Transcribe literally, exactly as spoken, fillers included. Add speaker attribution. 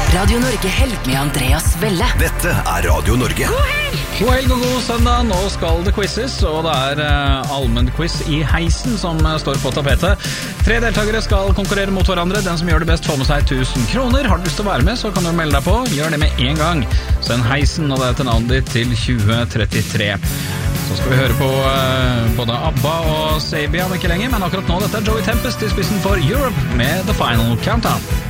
Speaker 1: Radio Norge Helg med Andreas Velle.
Speaker 2: Dette er Radio Norge.
Speaker 3: God helg! God helg og god søndag. Nå skal det quizzes, og det er uh, allmenn quiz i heisen som uh, står på tapetet. Tre deltakere skal konkurrere mot hverandre. Den som gjør det best får med seg tusen kroner. Har du lyst til å være med, så kan du melde deg på. Gjør det med en gang. Send heisen og det til navnet ditt til tjue trettitre. Så skal vi høre på uh, både ABBA og Sabia om ikke lenger, men akkurat nå dette er Joey Tempest i spissen for Europe med The Final Countdown.